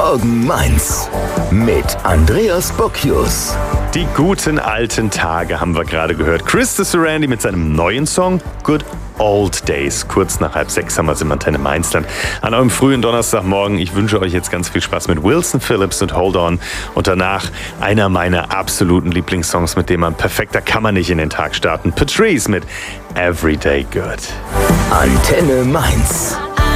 Morgen Mainz mit Andreas Bocchius. Die guten alten Tage haben wir gerade gehört. Christo Sarandi mit seinem neuen Song Good Old Days. Kurz nach 5:30 haben wir es im Antenne Mainzland. An eurem frühen Donnerstagmorgen. Ich wünsche euch jetzt ganz viel Spaß mit Wilson Phillips und Hold On. Und danach einer meiner absoluten Lieblingssongs, mit dem man perfekter kann man nicht in den Tag starten. Patrice mit Everyday Good. Antenne Mainz.